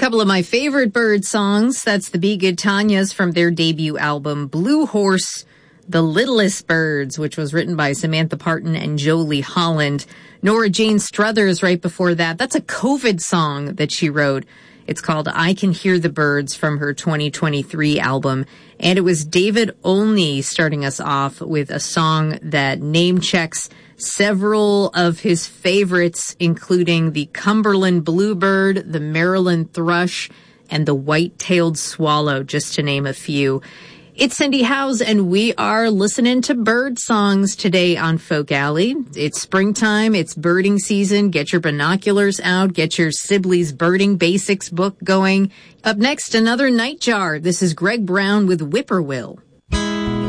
couple of my favorite bird songs. That's the Be Good Tanyas from their debut album, Blue Horse, The Littlest Birds, which was written by Samantha Parton and Jolie Holland. Nora Jane Struthers right before that. That's a COVID song that she wrote. It's called I Can Hear the Birds from her 2023 album. And it was David Olney starting us off with a song that name checks several of his favorites, including the Cumberland Bluebird, the Maryland Thrush, and the White-tailed Swallow, just to name a few. It's Cindy Howes, and we are listening to bird songs today on Folk Alley. It's springtime. It's birding season. Get your binoculars out. Get your Sibley's Birding Basics book going. Up next, another Nightjar. This is Greg Brown with Whippoorwill.